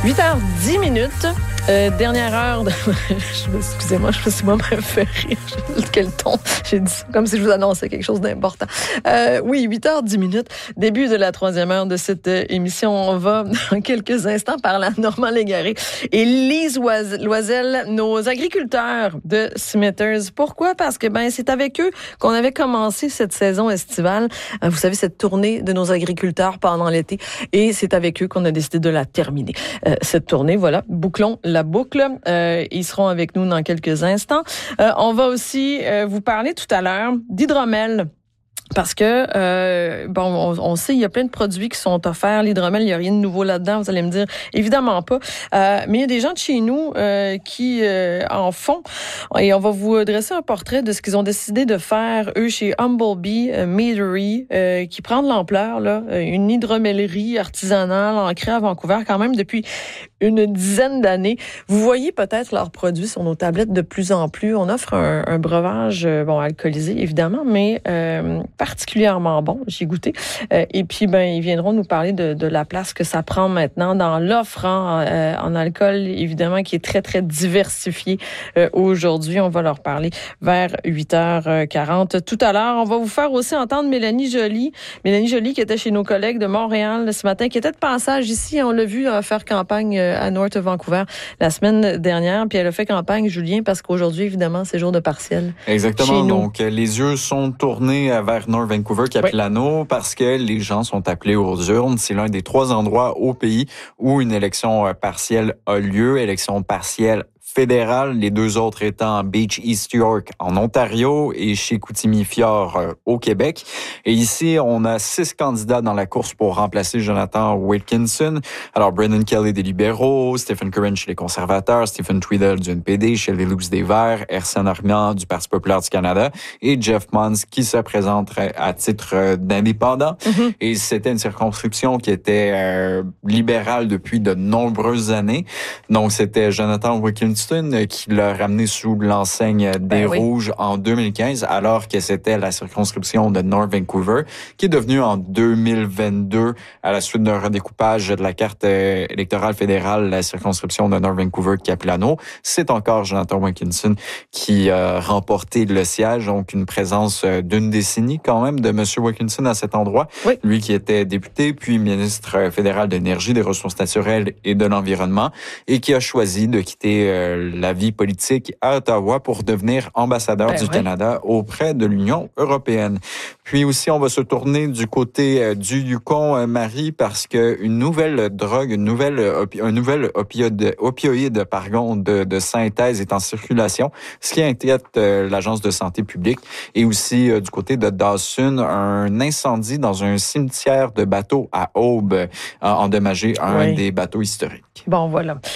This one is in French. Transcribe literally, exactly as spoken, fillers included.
huit heures dix minutes, euh, dernière heure de... Excusez-moi, je me suis moi-même fait rire. Quel ton. J'ai dit ça comme si je vous annonçais quelque chose d'important. Euh, oui, huit heures dix minutes, début de la troisième heure de cette émission. On va dans quelques instants parler à Normand Légaré et Lise Loisel, nos agriculteurs de Smithers. Pourquoi? Parce que ben c'est avec eux qu'on avait commencé cette saison estivale. Vous savez, cette tournée de nos agriculteurs pendant l'été. Et c'est avec eux qu'on a décidé de la terminer. Euh, cette tournée, voilà, bouclons la boucle. Euh, ils seront avec nous dans quelques instants. Euh, on va aussi euh, vous parler tout à l'heure d'hydromel. Parce que, euh, bon, on, on sait, il y a plein de produits qui sont offerts. L'hydromel, il n'y a rien de nouveau là-dedans, vous allez me dire. Évidemment pas. Euh, mais il y a des gens de chez nous euh, qui euh, en font. Et on va vous dresser un portrait de ce qu'ils ont décidé de faire, eux, chez Humblebee euh, Meadery, euh, qui prend de l'ampleur, là. Une hydromellerie artisanale ancrée à Vancouver quand même depuis une dizaine d'années. Vous voyez peut-être leurs produits sur nos tablettes de plus en plus. On offre un, un breuvage, bon, alcoolisé, évidemment, mais... Euh, particulièrement bon, j'ai goûté. Euh, et puis, ben, ils viendront nous parler de, de la place que ça prend maintenant dans l'offre hein, euh, en alcool, évidemment, qui est très, très diversifiée euh, aujourd'hui. On va leur parler vers huit heures quarante. Tout à l'heure, on va vous faire aussi entendre Mélanie Joly. Mélanie Joly qui était chez nos collègues de Montréal ce matin, qui était de passage ici. On l'a vu euh, faire campagne à North Vancouver la semaine dernière. Puis elle a fait campagne, Julien, parce qu'aujourd'hui, évidemment, c'est jour de partiel. Exactement. Donc, les yeux sont tournés vers North Vancouver, Capilano, oui. Parce que les gens sont appelés aux urnes. C'est l'un des trois endroits au pays où une élection partielle a lieu, élection partielle fédérale, les deux autres étant Beach East York en Ontario et chez Chicoutimi-Fjord euh, au Québec. Et ici, on a six candidats dans la course pour remplacer Jonathan Wilkinson. Alors, Brendan Kelly des libéraux, Stephen Curran chez les conservateurs, Stephen Tweedle du N P D, Shelley Lux des Verts, Ersan Armand du Parti populaire du Canada et Jeff Mons qui se présente à titre d'indépendant. Mm-hmm. Et c'était une circonscription qui était euh, libérale depuis de nombreuses années. Donc, c'était Jonathan Wilkinson qui l'a ramené sous l'enseigne des ben oui. Rouges en deux mille quinze, alors que c'était la circonscription de North Vancouver, qui est devenue en deux mille vingt-deux, à la suite d'un redécoupage de la carte électorale fédérale, la circonscription de North Vancouver-Capilano. C'est encore Jonathan Wilkinson qui a remporté le siège, donc une présence d'une décennie quand même de M. Wilkinson à cet endroit. Oui. Lui qui était député, puis ministre fédéral de l'Énergie, des Ressources naturelles et de l'Environnement, et qui a choisi de quitter euh, la vie politique à Ottawa pour devenir ambassadeur ben du ouais. Canada auprès de l'Union européenne. Puis aussi, on va se tourner du côté du Yukon, euh, Marie, parce que une nouvelle drogue, une nouvelle, opi- un nouvel opioïde, opioïde pardon, de, de synthèse est en circulation, ce qui inquiète euh, l'Agence de santé publique. Et aussi, euh, du côté de Dawson, un incendie dans un cimetière de bateaux à Aube a endommagé un oui. des bateaux historiques. Bon, voilà.